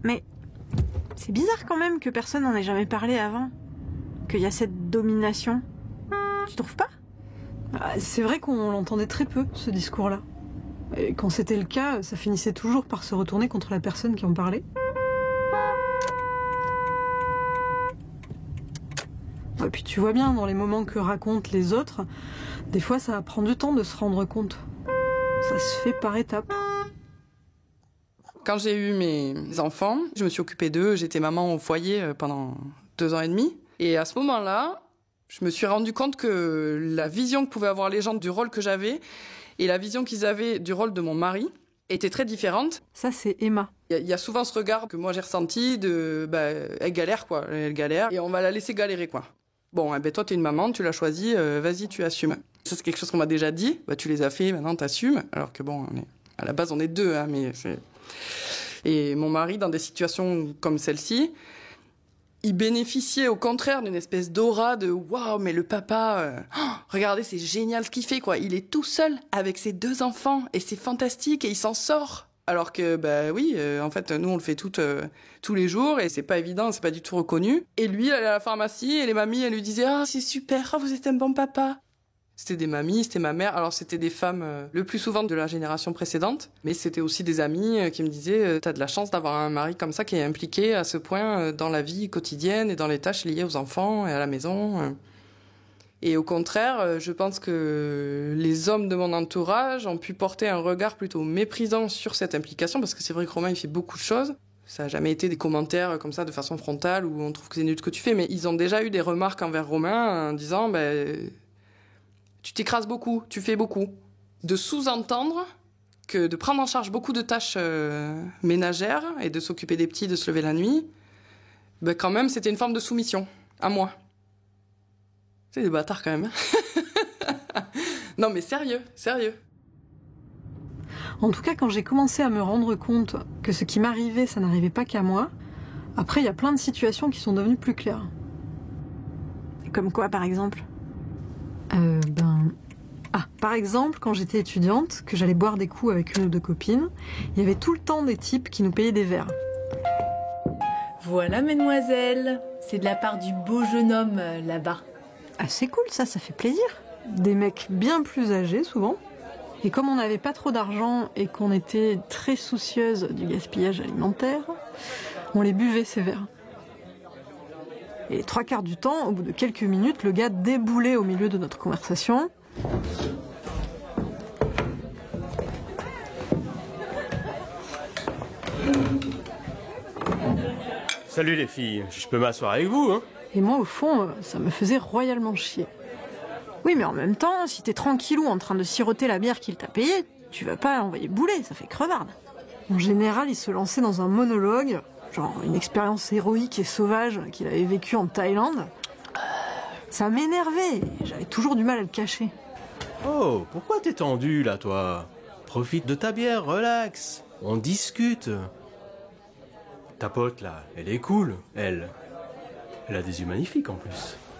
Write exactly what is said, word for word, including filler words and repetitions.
Mais c'est bizarre quand même que personne n'en ait jamais parlé avant. Qu'il y a cette domination. Tu trouves pas? Bah, c'est vrai qu'on l'entendait très peu, ce discours-là. Et quand c'était le cas, ça finissait toujours par se retourner contre la personne qui en parlait. Et puis tu vois bien, dans les moments que racontent les autres, des fois ça prend du temps de se rendre compte. Ça se fait par étapes. Quand j'ai eu mes enfants, je me suis occupée d'eux, j'étais maman au foyer pendant deux ans et demi. Et à ce moment-là, je me suis rendu compte que la vision que pouvaient avoir les gens du rôle que j'avais et la vision qu'ils avaient du rôle de mon mari était très différente. Ça, c'est Emma. Il y, y a souvent ce regard que moi j'ai ressenti de, bah, elle galère quoi, elle galère et on va la laisser galérer quoi. Bon, eh ben toi t'es une maman, tu l'as choisi, euh, vas-y tu assumes. Ça c'est quelque chose qu'on m'a déjà dit, bah tu les as fait, maintenant t'assumes. Alors que bon, on est, à la base on est deux, hein, mais c'est... Et mon mari, dans des situations comme celle-ci, il bénéficiait au contraire d'une espèce d'aura de waouh, mais le papa, euh, oh, regardez, c'est génial ce qu'il fait quoi. Il est tout seul avec ses deux enfants et c'est fantastique et il s'en sort. Alors que bah oui, euh, en fait, nous on le fait toutes, euh, tous les jours et c'est pas évident, c'est pas du tout reconnu. Et lui, il allait à la pharmacie et les mamies, elles lui disaient ah c'est super, ah, vous êtes un bon papa. C'était des mamies, c'était ma mère. Alors c'était des femmes euh, le plus souvent de la génération précédente, mais c'était aussi des amies euh, qui me disaient euh, t'as de la chance d'avoir un mari comme ça qui est impliqué à ce point euh, dans la vie quotidienne et dans les tâches liées aux enfants et à la maison. Euh. Et au contraire, euh, je pense que les hommes de mon entourage ont pu porter un regard plutôt méprisant sur cette implication, parce que c'est vrai que Romain il fait beaucoup de choses. Ça n'a jamais été des commentaires comme ça de façon frontale où on trouve que c'est nul ce que tu fais, mais ils ont déjà eu des remarques envers Romain en disant ben tu t'écrases beaucoup, tu fais beaucoup. De sous-entendre que de prendre en charge beaucoup de tâches euh, ménagères et de s'occuper des petits, de se lever la nuit, ben quand même, c'était une forme de soumission à moi. C'est des bâtards quand même. Non mais sérieux, sérieux. En tout cas, quand j'ai commencé à me rendre compte que ce qui m'arrivait, ça n'arrivait pas qu'à moi, après, il y a plein de situations qui sont devenues plus claires. Comme quoi, par exemple? Euh, ben... Ah, par exemple, quand j'étais étudiante, que j'allais boire des coups avec une ou deux copines, il y avait tout le temps des types qui nous payaient des verres. Voilà, mesdemoiselles, c'est de la part du beau jeune homme, euh, là-bas. Ah, c'est cool, ça, ça fait plaisir. Des mecs bien plus âgés, souvent. Et comme on n'avait pas trop d'argent et qu'on était très soucieuse du gaspillage alimentaire, on les buvait, ces verres. Et les trois quarts du temps, au bout de quelques minutes, le gars déboulait au milieu de notre conversation. Salut les filles, je peux m'asseoir avec vous, hein? Et moi, au fond, ça me faisait royalement chier. Oui, mais en même temps, si t'es tranquillou en train de siroter la bière qu'il t'a payée, tu vas pas l'envoyer bouler, ça fait crevarde. En général, il se lançait dans un monologue, genre une expérience héroïque et sauvage qu'il avait vécue en Thaïlande. Ça m'énervait, j'avais toujours du mal à le cacher. Oh, pourquoi t'es tendu là, toi? Profite de ta bière, relax, on discute. Ta pote là, elle est cool, elle. Elle a des yeux magnifiques en plus.